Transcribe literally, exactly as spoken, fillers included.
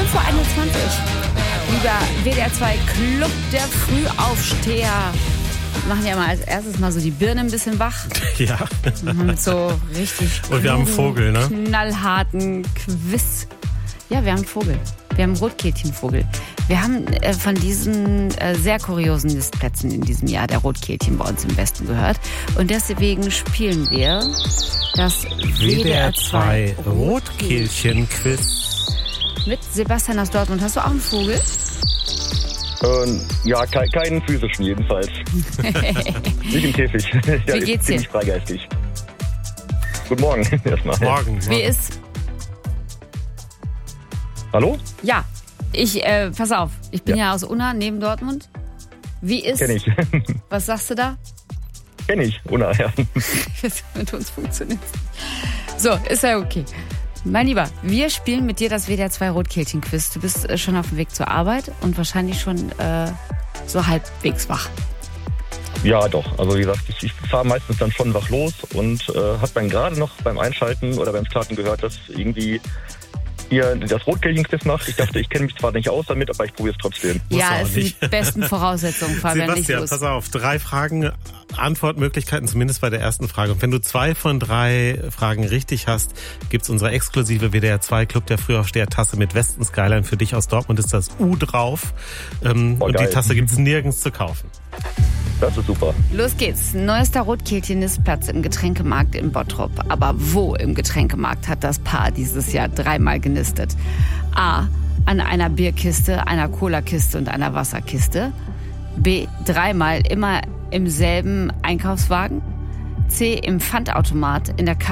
fünf Uhr einundzwanzig. Lieber W D R zwei Club der Frühaufsteher. Wir machen ja mal als erstes mal so die Birne ein bisschen wach. Ja. Mit so richtig Und wir haben einen Vogel, ne? knallharten Quiz. Ja, wir haben einen Vogel. Wir haben einen Rotkehlchenvogel. Wir haben äh, von diesen äh, sehr kuriosen Nistplätzen in diesem Jahr der Rotkehlchen bei uns im Westen gehört. Und deswegen spielen wir das W D R zwei Rotkehlchen-Quiz. Mit Sebastian aus Dortmund. Hast du auch einen Vogel? Ähm, ja, ke- keinen physischen jedenfalls. Nicht im Käfig. Ja, Wie geht's dir? Ziemlich freigeistig. Guten Morgen erstmal. Morgen. Wie ist? Hallo? Ja, ich, äh, pass auf. Ich bin ja, Ja. aus Unna, neben Dortmund. Wie ist? Kenn ich. Was sagst du da? Kenn ich. Unna, ja. Mit uns funktioniert. So, ist ja okay. Mein Lieber, wir spielen mit dir das W D R zwei Rotkehlchen-Quiz. Du bist äh, schon auf dem Weg zur Arbeit und wahrscheinlich schon äh, so halbwegs wach. Ja, doch. Also wie gesagt, ich, ich fahre meistens dann schon wach los und äh, habe dann gerade noch beim Einschalten oder beim Starten gehört, dass irgendwie ihr das Rotkehlchen-Quiz macht. Ich dachte, ich kenne mich zwar nicht aus damit, aber ich probiere es trotzdem. Muss Ja, auch es sind nicht. die besten Voraussetzungen, Fabian. Nicht Sebastian, los. pass auf, drei Fragen, Antwortmöglichkeiten, zumindest bei der ersten Frage. Und wenn du zwei von drei Fragen richtig hast, gibt's unsere exklusive W D R zwei Club der Frühaufsteher-Tasse mit Westen Skyline. Für dich aus Dortmund ist das U drauf. Ähm, Oh, und die geil. Tasse gibt's nirgends zu kaufen. Das ist super. Los geht's. Neuester Rotkehlchen-Nistplatz im Getränkemarkt in Bottrop. Aber wo im Getränkemarkt hat das Paar dieses Jahr dreimal genistet? A. An einer Bierkiste, einer Cola-Kiste und einer Wasserkiste. B. Dreimal immer im selben Einkaufswagen. C. Im Pfandautomat in der Kasse.